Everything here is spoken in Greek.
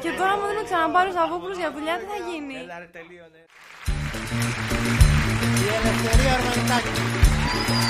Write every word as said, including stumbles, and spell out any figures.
Και τώρα άμα δεν το ξαναπάρω Σαββόπουλος για δουλειά, τι θα γίνει? Έλα ρε, τελείωνε. Η Ελευθερία Αρμανιτάκη.